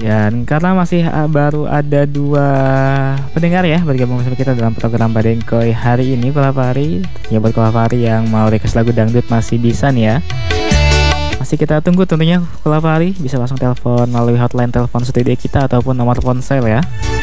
Dan karena masih baru ada 2 pendengar ya bergabung bersama kita dalam program Badengkoy hari ini, Kulafari. Ya buat Kulafari yang mau request lagu dangdut masih bisa nih ya. Masih kita tunggu tentunya Kulafari, bisa langsung telepon melalui hotline telepon studio kita ataupun nomor ponsel ya.